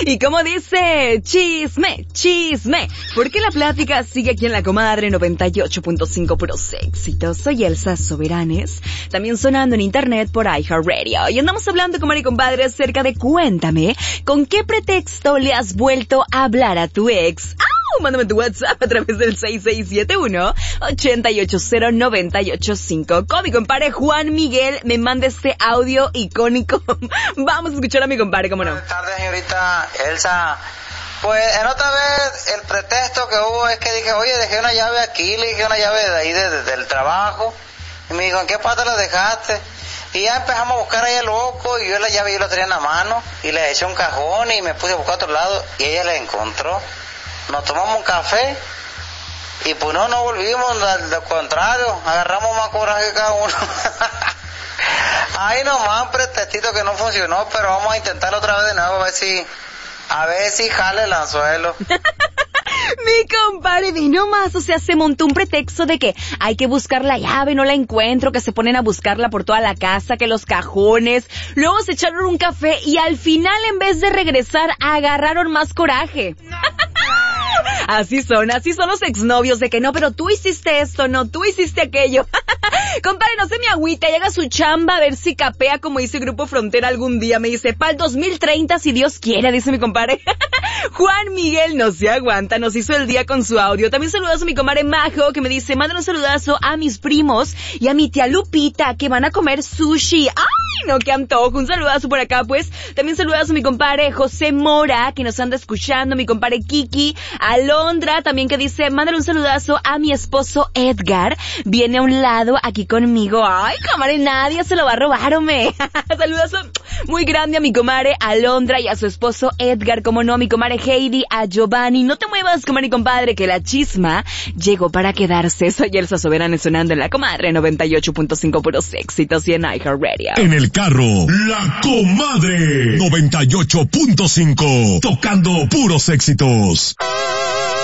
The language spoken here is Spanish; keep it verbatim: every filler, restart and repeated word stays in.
Y como dice, chisme, chisme, porque la plática sigue aquí en La Comadre noventa y ocho punto cinco, puros éxitos. Soy Elsa Soberanes, también sonando en internet por iHeartRadio. Y andamos hablando, comadre y compadre, acerca de cuéntame, ¿con qué pretexto le has vuelto a hablar a tu ex? ¡Ah! Mándame tu WhatsApp a través del seis seis siete uno, ocho ocho cero, nueve ocho cinco. Con mi compadre Juan Miguel me manda este audio icónico. Vamos a escuchar a mi compadre, ¿cómo no? Buenas tardes, señorita Elsa. Pues en otra vez el pretexto que hubo es que dije, oye, dejé una llave aquí, le dije una llave de ahí de, de, del trabajo. Y me dijo, ¿en qué parte la dejaste? Y ya empezamos a buscar ahí el loco, y yo la llave yo la tenía en la mano, y le eché un cajón y me puse a buscar a otro lado, y ella la encontró. Nos tomamos un café y pues no, no volvimos, al, al contrario, agarramos más coraje que cada uno. Ahí nomás un pretextito que no funcionó, pero vamos a intentarlo otra vez de nuevo, a ver si, a ver si jale el anzuelo. Mi compadre, vi nomás, o sea, se montó un pretexto de que hay que buscar la llave, no la encuentro, que se ponen a buscarla por toda la casa, que los cajones, luego se echaron un café y al final, en vez de regresar, agarraron más coraje. Así son, así son los exnovios, de que no, pero tú hiciste esto, no, tú hiciste aquello. Compadre, no se me agüita, llega a su chamba a ver si capea como dice Grupo Frontera algún día. Me dice, para el dos mil treinta, si Dios quiere, dice mi compadre. Juan Miguel no se aguanta, nos hizo el día con su audio. También saludazo a mi compadre Majo, que me dice, mándale un saludazo a mis primos y a mi tía Lupita, que van a comer sushi. ¡Ay, no, qué antojo! Un saludazo por acá, pues. También saludazo a mi compadre José Mora, que nos anda escuchando, mi compadre Kiki, Alondra, también que dice, mándale un saludazo a mi esposo Edgar, viene a un lado aquí conmigo. ¡Ay, comadre, nadie se lo va a robar, hombre! Saludazo muy grande a mi comadre Alondra y a su esposo Edgar, como no, a mi comadre Heidi, a Giovanni. No te muevas, comadre y compadre, que la chisma llegó para quedarse. Soy Elsa Soberana, sonando en La Comadre noventa y ocho punto cinco, puros éxitos, y en iHeartRadio. En el carro, La Comadre noventa y ocho punto cinco, tocando puros éxitos.